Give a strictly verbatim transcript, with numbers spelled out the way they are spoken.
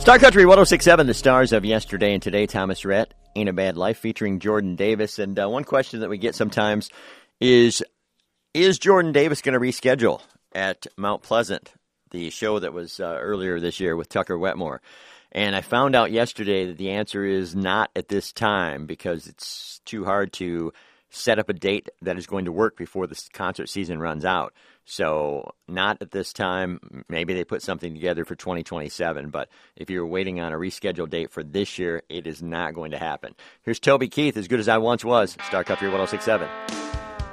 Star Country one oh six point seven, the stars of yesterday and today. Thomas Rhett, Ain't a Bad Life, featuring Jordan Davis. And uh, one question that we get sometimes is, is Jordan Davis going to reschedule at Mount Pleasant, the show that was uh, earlier this year with Tucker Wetmore? And I found out yesterday that the answer is not at this time, because it's too hard to set up a date that is going to work before the concert season runs out. So not at this time. Maybe they put something together for twenty twenty-seven, but if you're waiting on a rescheduled date for this year, it is not going to happen. Here's Toby Keith, As Good As I Once Was, Star Country one oh six point seven.